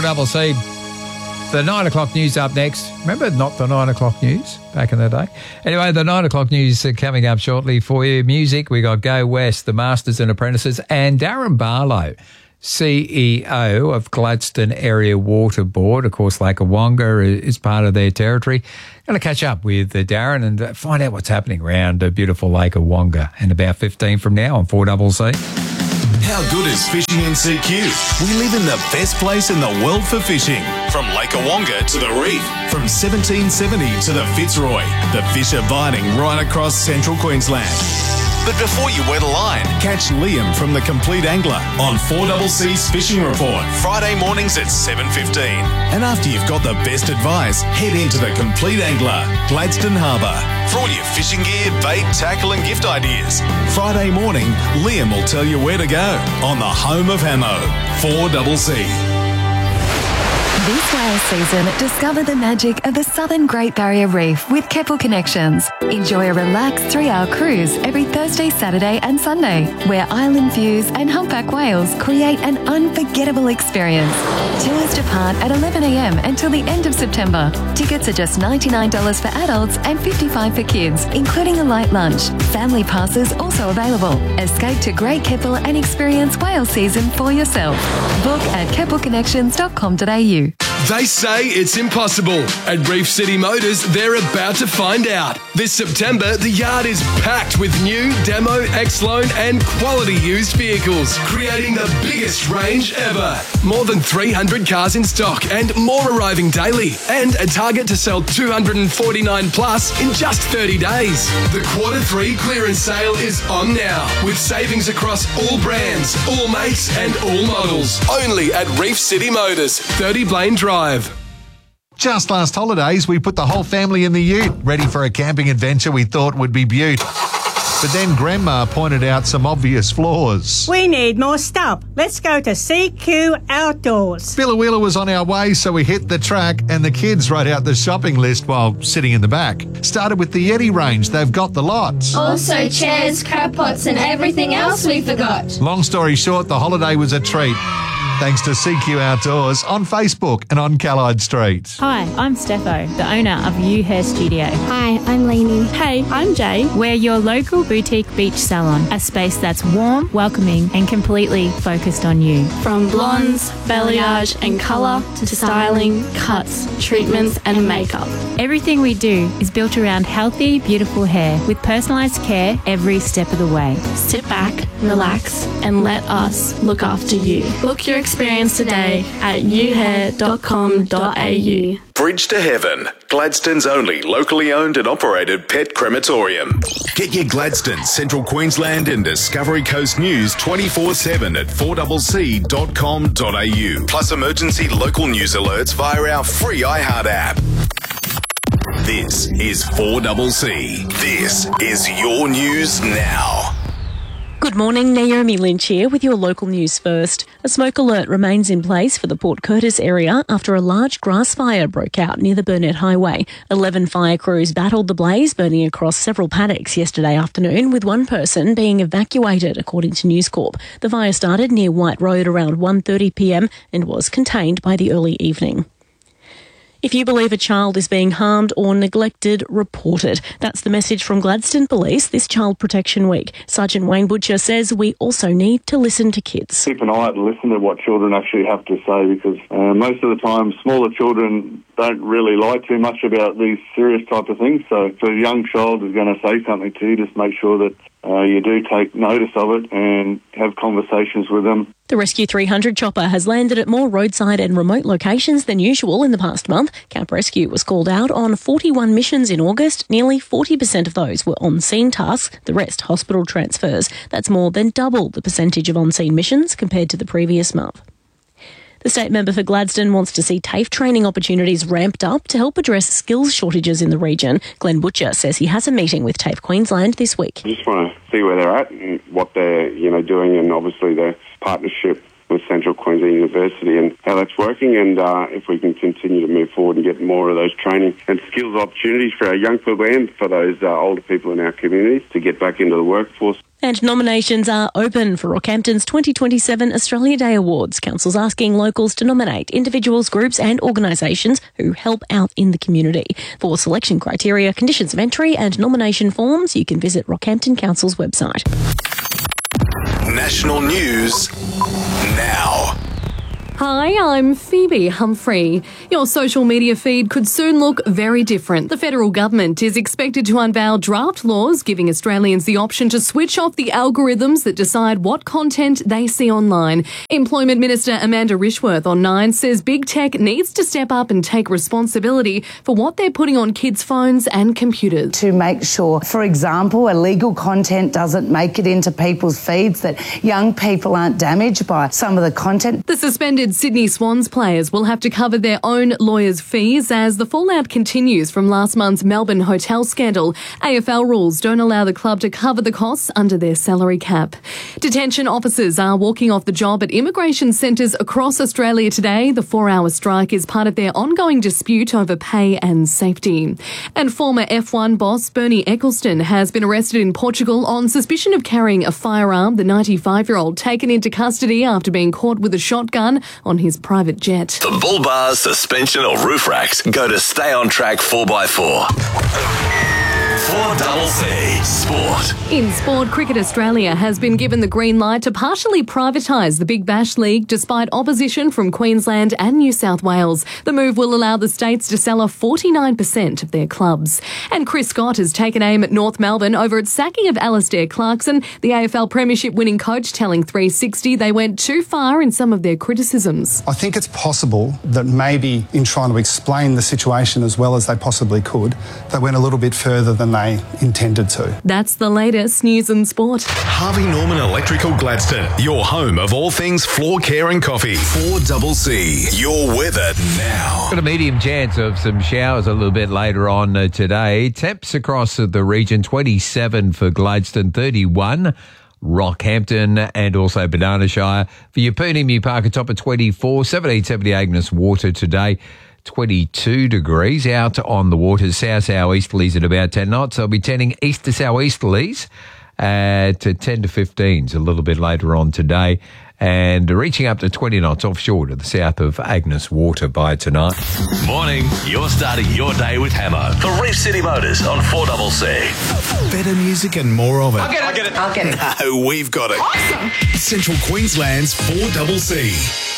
4CC. The 9 o'clock news up next. Remember, not the 9 o'clock news back in the day. Anyway, the 9 o'clock news coming up shortly for you. Music, we got Go West, the Masters and Apprentices, and Darren Barlow, CEO of Gladstone Area Water Board. Of course, Lake Wonga is part of their territory. Going to catch up with Darren and find out what's happening around beautiful Lake Wonga in about 15 from now on 4CC. How good is fishing in CQ? We live in the best place in the world for fishing. From Lake Wonga to the reef, from 1770 to the Fitzroy, the fish are biting right across central Queensland. But before you wet a line, catch Liam from The Complete Angler on 4CC's Fishing Report, Friday mornings at 7:15. And after you've got the best advice, head into The Complete Angler, Gladstone Harbour, for all your fishing gear, bait, tackle and gift ideas. Friday morning, Liam will tell you where to go on the home of Hamo, 4CC. This whale season, discover the magic of the Southern Great Barrier Reef with Keppel Connections. Enjoy a relaxed 3-hour cruise every Thursday, Saturday and Sunday, where island views and humpback whales create an unforgettable experience. Tours depart at 11 a.m. until the end of September. Tickets are just $99 for adults and $55 for kids, including a light lunch. Family passes also available. Escape to Great Keppel and experience whale season for yourself. Book at keppelconnections.com.au. They say it's impossible. At Reef City Motors, they're about to find out. This September, the yard is packed with new, demo, X-Loan and quality used vehicles, creating the biggest range ever. More than 300 cars in stock and more arriving daily. And a target to sell 249 plus in just 30 days. The Q3 clearance sale is on now, with savings across all brands, all makes and all models. Only at Reef City Motors, 30 Blaine Drive. Just last holidays, we put the whole family in the ute, ready for a camping adventure we thought would be beaut. But then Grandma pointed out some obvious flaws. We need more stuff. Let's go to CQ Outdoors. Billawheeler was on our way, so we hit the track and the kids wrote out the shopping list while sitting in the back. Started with the Yeti range. They've got the lots. Also chairs, crab pots and everything else we forgot. Long story short, the holiday was a treat. Thanks to CQ Outdoors on Facebook and on Callide Street. Hi, I'm Steffo, the owner of You Hair Studio. Hi, I'm Lainey. Hey, I'm Jay. We're your local boutique beach salon, a space that's warm, welcoming and completely focused on you. From blondes, balayage and colour to styling, cuts, treatments and makeup. Everything we do is built around healthy, beautiful hair with personalised care every step of the way. Sit back, relax and let us look after you. Book your experience today at youhair.com.au. Bridge to Heaven, Gladstone's only locally owned and operated pet crematorium. Get your Gladstone, Central Queensland and Discovery Coast news 24/7 at 4CC.com.au. Plus emergency local news alerts via our free iHeart app. This is 4CC. This is your news now. Good morning, Naomi Lynch here with your local news first. A smoke alert remains in place for the Port Curtis area after a large grass fire broke out near the Burnett Highway. 11 fire crews battled the blaze, burning across several paddocks yesterday afternoon, with one person being evacuated, according to News Corp. The fire started near White Road around 1:30 p.m. and was contained by the early evening. If you believe a child is being harmed or neglected, report it. That's the message from Gladstone Police this Child Protection Week. Sergeant Wayne Butcher says we also need to listen to kids. Keep an eye out and listen to what children actually have to say, because most of the time smaller children don't really lie too much about these serious type of things. So if a young child is going to say something to you, just make sure that you do take notice of it and have conversations with them. The Rescue 300 chopper has landed at more roadside and remote locations than usual in the past month. Camp Rescue was called out on 41 missions in August. Nearly 40% of those were on-scene tasks, the rest hospital transfers. That's more than double the percentage of on-scene missions compared to the previous month. The state member for Gladstone wants to see TAFE training opportunities ramped up to help address skills shortages in the region. Glenn Butcher says he has a meeting with TAFE Queensland this week. I just want to see where they're at and what they're doing, and obviously their partnership with Central Queensland University and how that's working, and if we can continue to move forward and get more of those training and skills opportunities for our young people and for those older people in our communities to get back into the workforce. And nominations are open for Rockhampton's 2027 Australia Day Awards. Council's asking locals to nominate individuals, groups and organisations who help out in the community. For selection criteria, conditions of entry and nomination forms, you can visit Rockhampton Council's website. National news now. Hi, I'm Phoebe Humphrey. Your social media feed could soon look very different. The federal government is expected to unveil draft laws giving Australians the option to switch off the algorithms that decide what content they see online. Employment Minister Amanda Rishworth on 9 says big tech needs to step up and take responsibility for what they're putting on kids' phones and computers. To make sure, for example, illegal content doesn't make it into people's feeds, that young people aren't damaged by some of the content. The suspended Sydney Swans players will have to cover their own lawyers' fees as the fallout continues from last month's Melbourne hotel scandal. AFL rules don't allow the club to cover the costs under their salary cap. Detention officers are walking off the job at immigration centres across Australia today. The 4-hour strike is part of their ongoing dispute over pay and safety. And former F1 boss Bernie Ecclestone has been arrested in Portugal on suspicion of carrying a firearm. The 95-year-old taken into custody after being caught with a shotgun on his private jet. For bull bars, suspension or roof racks, go to Stay On Track 4x4. 4CC Sport. In sport, Cricket Australia has been given the green light to partially privatise the Big Bash League despite opposition from Queensland and New South Wales. The move will allow the states to sell off 49% of their clubs. And Chris Scott has taken aim at North Melbourne over its sacking of Alistair Clarkson, the AFL Premiership winning coach, telling 360 they went too far in some of their criticisms. I think it's possible that maybe in trying to explain the situation as well as they possibly could, they went a little bit further than they intended to. That's the latest news and sport. Harvey Norman Electrical Gladstone, your home of all things floor care and coffee. 4CC, your weather now. Got a medium chance of some showers a little bit later on today. Temps across the region, 27 for Gladstone, 31 Rockhampton and also Banana Shire. For Yeppooney, New Park, a top of 24, 1770 Agnes Water today. 22 degrees out on the waters. South-southeasterlies at about 10 knots. They'll be tending east to southeasterlies to 10 to 15s a little bit later on today, and reaching up to 20 knots offshore to the south of Agnes Water by tonight. Morning, you're starting your day with Hammer for Reef City Motors on 4CC. Better music and more of it. I'll get it. No, we've got it. Awesome. Central Queensland's 4CC.